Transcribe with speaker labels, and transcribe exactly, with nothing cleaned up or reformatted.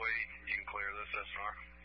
Speaker 1: way you can clear this S N R.